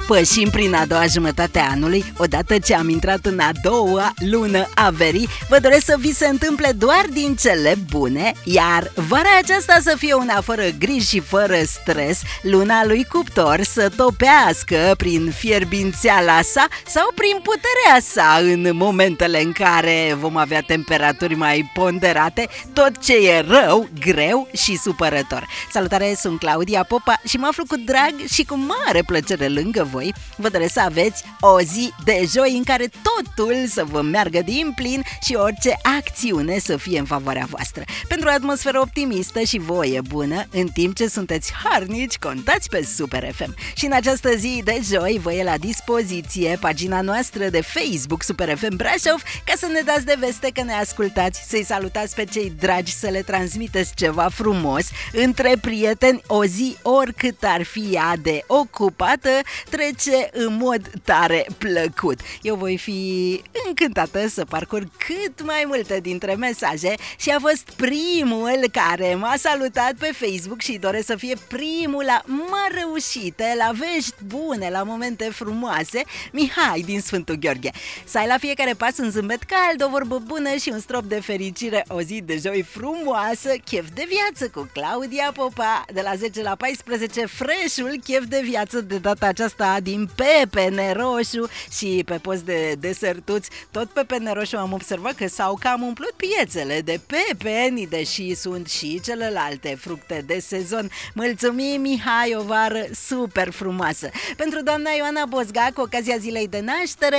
Pășim prin a doua jumătate a anului, odată ce am intrat în a doua lună a verii. Vă doresc să vi se întâmple doar din cele bune, iar vara aceasta să fie una fără griji și fără stres, luna lui Cuptor să topească prin fierbințeala sa sau prin puterea sa în momentele în care vom avea temperaturi mai ponderate, tot ce e rău, greu și supărător. Salutare, sunt Claudia Popa și mă aflu cu drag și cu mare plăcere lângă voi. Vă doresc să aveți o zi de joi în care totul să vă meargă din plin și orice acțiune să fie în favoarea voastră. Pentru o atmosferă optimistă și voie bună, în timp ce sunteți harnici, contați pe Super FM. Și în această zi de joi vă e la dispoziție pagina noastră de Facebook Super FM Brașov ca să ne dați de veste că ne ascultați, să-i salutați pe cei dragi, să le transmiteți ceva frumos între prieteni. O zi, oricât ar fi ea de ocupată, trece în mod tare plăcut. Eu voi fi încântată să parcurg cât mai multe dintre mesaje și a fost primul care m-a salutat pe Facebook și doresc să fie primul la mari reușite, la vești bune, la momente frumoase, Mihai din Sfântul Gheorghe. Să ai la fiecare pas un zâmbet cald, o vorbă bună și un strop de fericire, o zi de joi frumoasă, chef de viață cu Claudia Popa, de la 10 la 14, fresh-ul chef de viață, de data aceasta din pepene roșu și pe post de desertuți. Tot pepene roșu am observat că s-au cam umplut piețele de pepeni, deși sunt și celelalte fructe de sezon. Mulțumim, Mihai, o vară super frumoasă. Pentru doamna Ioana Bozga, cu ocazia zilei de naștere,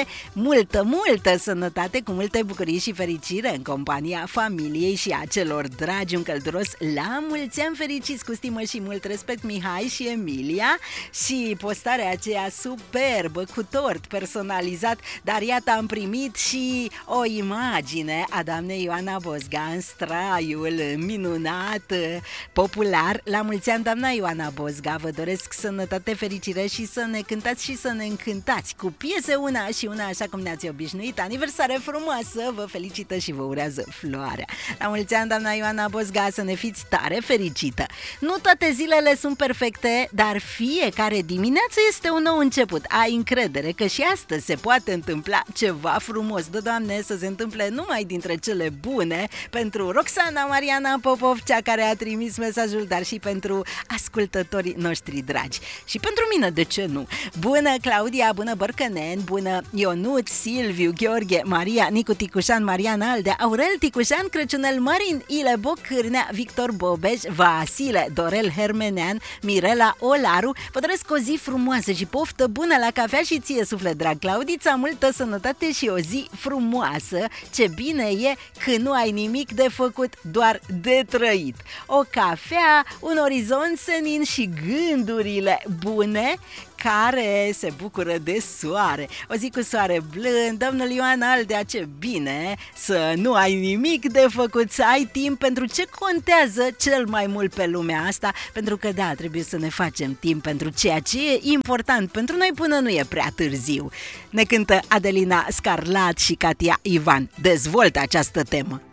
multă sănătate, cu multe bucurii și fericire în compania familiei și a celor dragi, un călduros la mulți ani fericiți, cu stimă și mult respect, Mihai și Emilia. Și postarea aceea superbă cu tort personalizat, dar iată am primit și o imagine a doamnei Ioana Bozga în straiul minunat, popular. La mulți ani, doamna Ioana Bozga, vă doresc sănătate, fericire și să ne cântați și să ne încântați cu piese una și una, așa cum ne-ați obișnuit. Aniversare frumoasă, vă felicită și vă urează floarea. La mulți ani, doamna Ioana Bozga, să ne fiți tare fericită. Nu toate zilele sunt perfecte, dar fiecare dimineață este un nou început. Ai încredere că și astăzi se poate întâmpla ceva frumos. Dă, Doamne, să se întâmple numai dintre cele bune pentru Roxana Mariana Popov, cea care a trimis mesajul, dar și pentru ascultătorii noștri dragi. Și pentru mine, de ce nu? Bună Claudia, bună Bărcănen, bună Ionut, Silviu, Gheorghe, Maria, Nicu Ticușan, Marian Aldea, Aurel Ticușan, Crăciunel Marin, Ilebo Cârnea, Victor Bobeș, Vasile, Dorel Hermenean, Mirela Olaru. Vă doresc o zi frumoasă și poftă bună la cafea și ție, suflet drag, Claudița, multă sănătate și o zi frumoasă. Ce bine e când nu ai nimic de făcut, doar de trăit. O cafea, un orizont senin și gândurile bune care se bucură de soare. O zi cu soare blând, domnul Ioan Aldea, ce bine să nu ai nimic de făcut, să ai timp pentru ce contează cel mai mult pe lumea asta, pentru că da, trebuie să ne facem timp pentru ceea ce e important pentru noi până nu e prea târziu. Ne cântă Adelina Scarlat și Katia Ivan. Dezvoltă această temă.